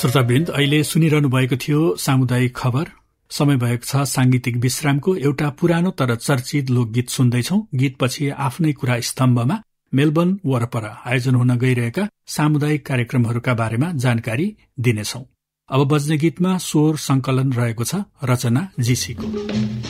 श्रोतावृन्द, अहिले सुनिरहनु भएको थियो सामुदायिक खबर। समय भएको छ सांगीतिक विश्रामको। एउटा पुरानो तर चर्चित लोकगीत सुन्दैछौ। गीतपछि आफ्नै कुरा स्तम्भमा मेलबर्न वरपर आयोजन हुन गइरहेका सामुदायिक कार्यक्रमहरूका बारेमा जानकारी दिनेछौ। अब बज्ने गीतमा स्वर संकलन रहेको छ रचना जीसीको।